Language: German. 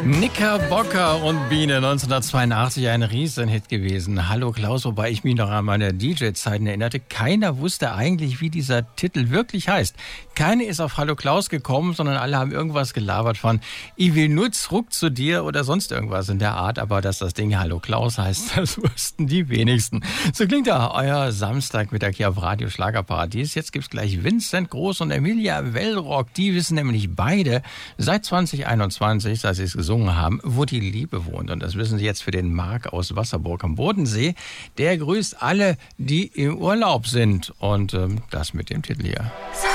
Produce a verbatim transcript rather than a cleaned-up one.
Knickerbocker und Biene, neunzehnhundertzweiundachtzig ein Riesenhit gewesen. Hallo Klaus, wobei ich mich noch an meine D J-Zeiten erinnerte. Keiner wusste eigentlich, wie dieser Titel wirklich heißt. Keiner ist auf Hallo Klaus gekommen, sondern alle haben irgendwas gelabert von Ich will nur zurück zu dir oder sonst irgendwas in der Art. Aber dass das Ding Hallo Klaus heißt, das wussten die wenigsten. So klingt da euer Samstagmittag hier auf Radio Schlagerparadies. Jetzt gibt's gleich Vincent Groß und Emilia Wellrock. Die wissen nämlich beide seit zwanzig einundzwanzig, seit sie es gesungen haben, wo die Liebe wohnt. Und das wissen sie jetzt für den Marc aus Wasserburg am Bodensee. Der grüßt alle, die im Urlaub sind. Und ähm, das mit dem Titel hier.